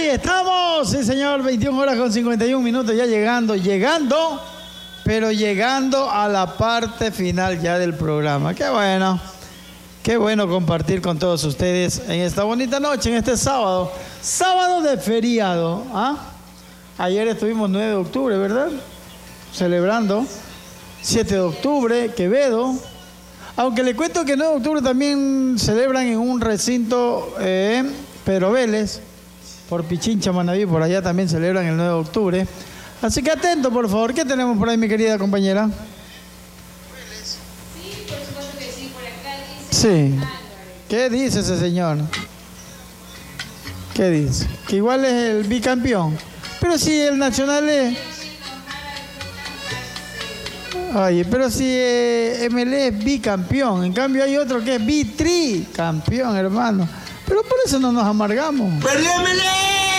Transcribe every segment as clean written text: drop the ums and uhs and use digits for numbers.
estamos, sí señor, 21 horas con 51 minutos, ya llegando, pero llegando a la parte final ya del programa. Qué bueno compartir con todos ustedes en esta bonita noche, en este sábado de feriado. Ayer estuvimos 9 de octubre, ¿verdad? Celebrando. 7 de octubre, Quevedo. Aunque le cuento que 9 de octubre también celebran en un recinto Pedro Vélez, por Pichincha, Manaví, por allá también celebran el 9 de octubre. Así que atento, por favor. ¿Qué tenemos por ahí, mi querida compañera? Sí, por supuesto que sí. Por acá dice... Sí. ¿Qué dice ese señor? ¿Qué dice? Que igual es el bicampeón. Pero si el Nacional es... Oye, pero si MLE es bicampeón, en cambio hay otro que es bitricampeón, hermano. Pero por eso no nos amargamos. ¡Perdió MLE!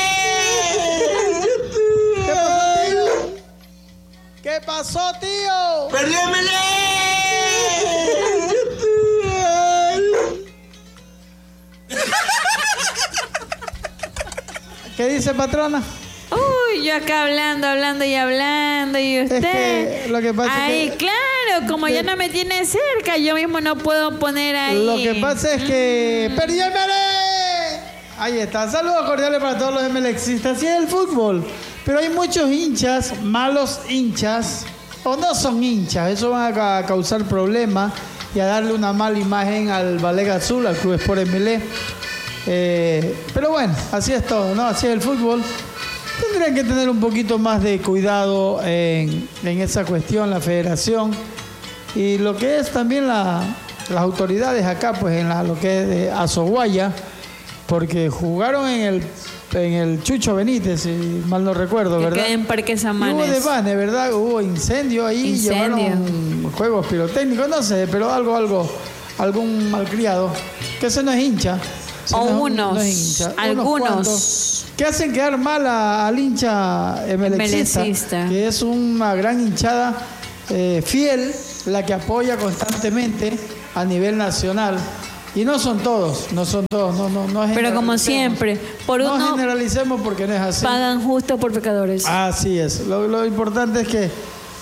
¿Qué pasó, tío? ¡Perdió MLE! ¿Qué dice, patrona? Uy, yo acá hablando y usted... Es que lo que pasa ahí, es que... claro, como ya no me tiene cerca, yo mismo no puedo poner ahí... Lo que pasa es que... ¡Perdió el MLE! Ahí está. Saludos cordiales para todos los MLExistas. Así es el fútbol. Pero hay muchos hinchas, malos hinchas, o no son hinchas. Eso va a causar problemas y a darle una mala imagen al Balega Azul, al Club Sport MLE. Pero bueno, así es todo, ¿no? Así es el fútbol. Tendrían que tener un poquito más de cuidado en esa cuestión, la federación. Y lo que es también las autoridades acá, pues en lo que es de Azoguaya, porque jugaron en el Chucho Benítez, si mal no recuerdo, que ¿verdad? queda en Parque Samanes. Hubo desmanes, ¿verdad? Hubo incendio ahí, llevaron juegos pirotécnicos, no sé, pero algún malcriado, que ese no es hincha. O unos, algunos. Que hacen quedar mal al hincha MLExista, que es una gran hinchada fiel, la que apoya constantemente a nivel nacional. Y no son todos, no pero como siempre, por uno no generalicemos porque no es así. Pagan justo por pecadores. Así es. Lo importante es que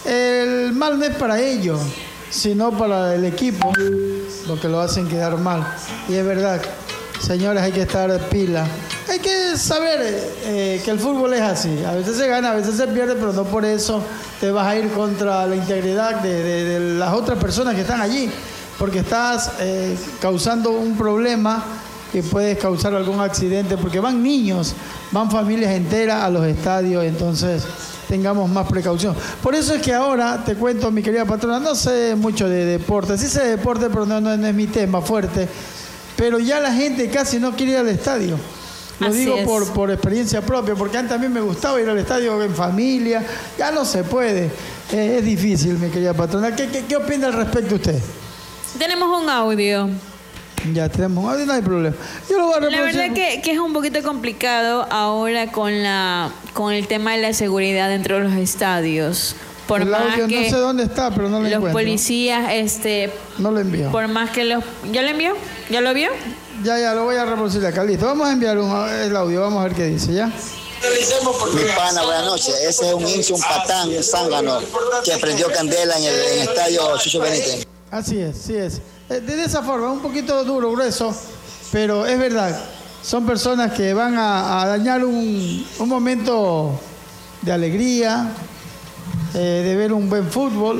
el mal no es para ellos, sino para el equipo, lo que lo hacen quedar mal. Y es verdad, señores, hay que estar pila. Hay que saber que el fútbol es así. A veces se gana, a veces se pierde, pero no por eso te vas a ir contra la integridad de las otras personas que están allí. Porque estás causando un problema que puedes causar algún accidente, porque van niños, van familias enteras a los estadios, entonces tengamos más precaución. Por eso es que ahora, te cuento, mi querida patrona, no sé mucho de deporte, sí sé de deporte, pero no es mi tema fuerte, pero ya la gente casi no quiere ir al estadio. Lo Así digo es. por experiencia propia, porque antes a mí me gustaba ir al estadio en familia, ya no se puede, es difícil, mi querida patrona. ¿Qué opina al respecto usted? Tenemos un audio. Ya tenemos un audio, no hay problema. Yo lo voy a La reproducir. verdad que es un poquito complicado ahora con el tema de la seguridad dentro de los estadios. Por El más audio que no sé dónde está, pero no lo los encuentro. policías, No lo envío. por más que los... ¿Ya lo envió? ¿Ya lo vio? Ya, lo voy a reproducir acá. Listo, vamos a enviar el audio, vamos a ver qué dice, ¿ya? Mi pana, buenas noches. Ese es un hincha, un patán, un zángano que prendió candela en el estadio Chucho Benítez. Así es, sí es. De esa forma, un poquito duro, grueso, pero es verdad. Son personas que van a dañar un momento de alegría, de ver un buen fútbol,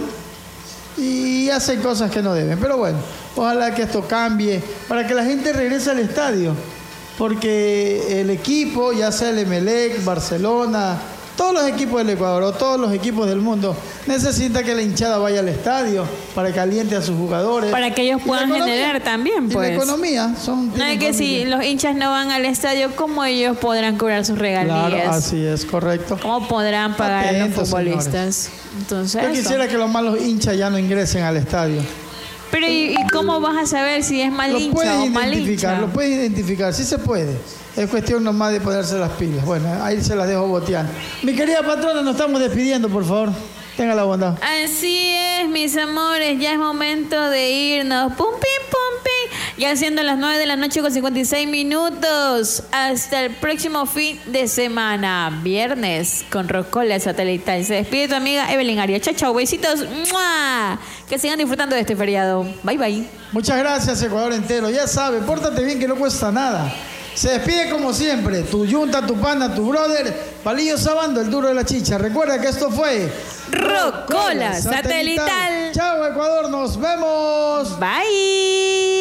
y hacen cosas que no deben. Pero bueno, ojalá que esto cambie para que la gente regrese al estadio, porque el equipo, ya sea el Emelec, Barcelona, todos los equipos del Ecuador o todos los equipos del mundo necesita que la hinchada vaya al estadio para que aliente a sus jugadores. Para que ellos puedan generar también, pues. Y la economía. No es que si los hinchas no van al estadio, ¿cómo ellos podrán cobrar sus regalías? Claro, así es, correcto. ¿Cómo podrán pagar a los Atentos, futbolistas? señores. Entonces, Yo quisiera que los malos hinchas ya no ingresen al estadio. Pero ¿y cómo vas a saber si es mal hincha o mal hincha? Lo puedes identificar, sí se puede. Es cuestión nomás de ponerse las pilas. Bueno, ahí se las dejo boteando. Mi querida patrona, nos estamos despidiendo, por favor. Tenga la bondad. Así es, mis amores, ya es momento de irnos. Pum, pim, pum, pim. Ya siendo las 9 de la noche con 56 minutos. Hasta el próximo fin de semana. Viernes con Rocola Satelital. Se despide tu amiga Evelyn Arias. Chao, chao. Besitos. ¡Mua! Que sigan disfrutando de este feriado. Bye, bye. Muchas gracias, Ecuador entero. Ya sabes, pórtate bien que no cuesta nada. Se despide como siempre, tu yunta, tu pana, tu brother, Palillo Sabando, el duro de la chicha. Recuerda que esto fue Rocola Satelital. Chao, Ecuador, nos vemos. Bye.